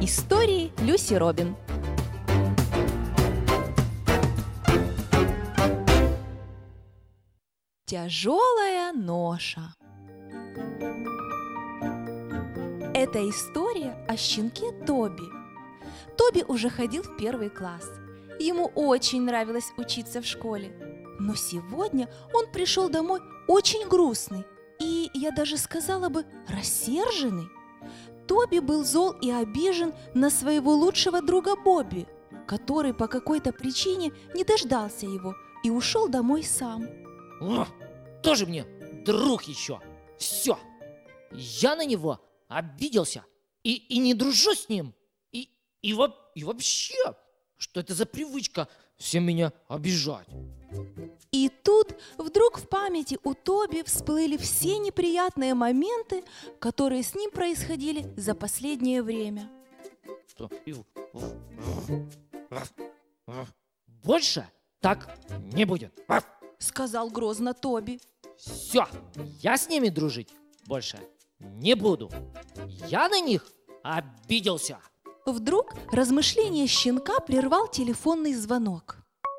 Истории Люси Робин. Тяжелая ноша. Это история о щенке Тоби. Тоби уже ходил в 1 класс. Ему очень нравилось учиться в школе. Но сегодня он пришел домой очень грустный и, я даже сказала бы, рассерженный. Тоби был зол и обижен на своего лучшего друга Бобби, который по какой-то причине не дождался его и ушел домой сам. О, тоже мне друг еще. Все, я на него обиделся и не дружу с ним. И вообще, что это за привычка всем меня обижать? И тут вдруг в памяти у Тоби всплыли все неприятные моменты, которые с ним происходили за последнее время. Больше так не будет, сказал грозно Тоби. Все, я с ними дружить больше не буду. Я на них обиделся. Вдруг размышление щенка прервал телефонный звонок.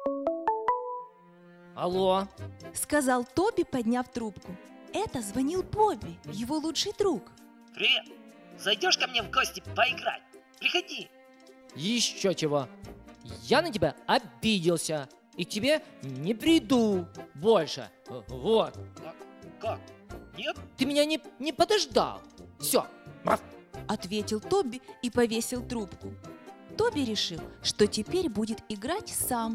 Алло, сказал Тоби, подняв трубку. Это звонил Бобби, его лучший друг. Привет! Зайдешь ко мне в гости поиграть? Приходи! еще чего? Я на тебя обиделся и к тебе не приду больше. Вот. Как? Нет? Ты меня не подождал. Все. Ответил Тоби и повесил трубку. Тоби решил, что теперь будет играть сам.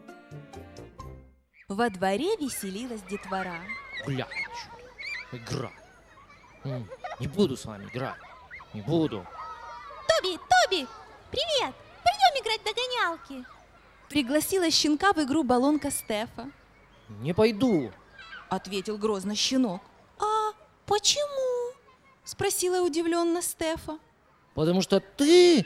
Во дворе веселилась детвора. Гля, игра. Не буду с вами играть. Не буду. Тоби, привет! Пойдем играть в догонялки. Пригласила щенка в игру баллонка Стефа. Не пойду. Ответил грозно щенок. А почему? Спросила удивленно Стефа. Потому что ты...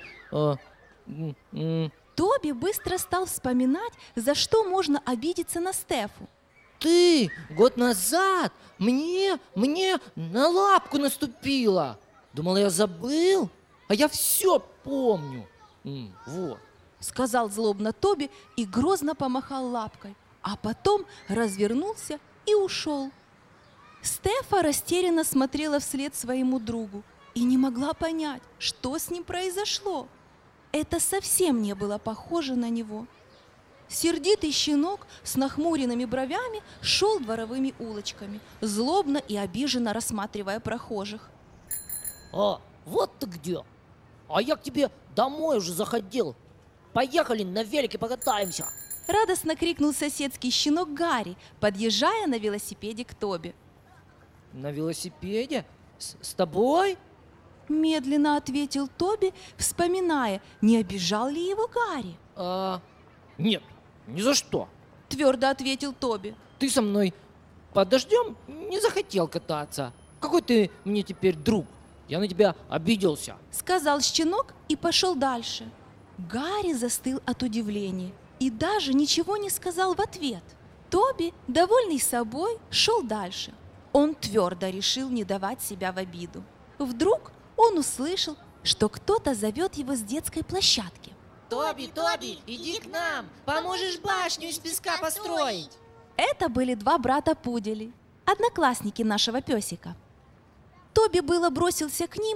Тоби быстро стал вспоминать, за что можно обидеться на Стефу. Ты год назад мне на лапку наступила. Думала, я забыл, а я все помню. Вот. Сказал злобно Тоби и грозно помахал лапкой, а потом развернулся и ушел. Стефа растерянно смотрела вслед своему другу и не могла понять, что с ним произошло. Это совсем не было похоже на него. Сердитый щенок с нахмуренными бровями шел дворовыми улочками, злобно и обиженно рассматривая прохожих. А, вот ты где. А я к тебе домой уже заходил. Поехали на велике покатаемся. Радостно крикнул соседский щенок Гарри, подъезжая на велосипеде к Тоби. На велосипеде? С тобой? Медленно ответил Тоби, вспоминая, не обижал ли его Гарри. Нет, ни за что. Твердо ответил Тоби. Ты со мной под дождем не захотел кататься. Какой ты мне теперь друг? Я на тебя обиделся. Сказал щенок и пошел дальше. Гарри застыл от удивления и даже ничего не сказал в ответ. Тоби, довольный собой, шел дальше. Он твердо решил не давать себя в обиду. Вдруг он услышал, что кто-то зовет его с детской площадки. Тоби, иди к нам, поможешь башню из песка построить. Это были 2 брата-пудели, одноклассники нашего песика. Тоби было бросился к ним